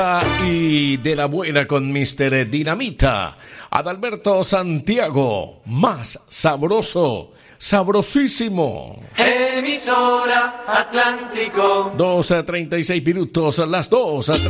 Y de la buena con Mr. Dinamita. Adalberto Santiago, más sabroso, sabrosísimo. Emisora Atlántico. 2:36 minutos, las 2:36.